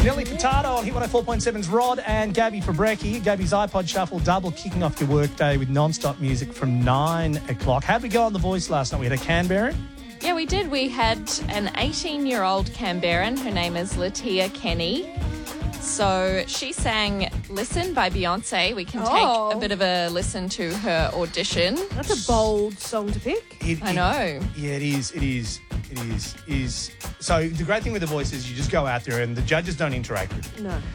Nelly Furtado on Hit 104.7's Rod and Gabby Fabrecki. Gabby's iPod Shuffle double, kicking off your workday with non-stop music from 9 o'clock. How'd we go on The Voice last night? We had a Canberran. Yeah, we did. We had an 18-year-old Canberran. Her name is Latia Kenny. So she sang Listen by Beyonce. We can take a bit of a listen to her audition. That's a bold song to pick. I know. Yeah, it is. So the great thing with The Voice is you just go out there and the judges don't interact with you. No.